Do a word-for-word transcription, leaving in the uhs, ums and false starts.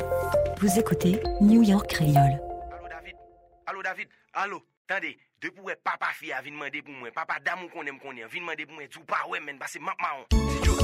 Vous écoutez New York Creole. Allô David, allô David, allô, attendez, depuis où papa fille a venu demander pour moi, papa d'amour qu'on aime qu'on aime, vient demander pour moi, tout pas ouais men, parce que maman.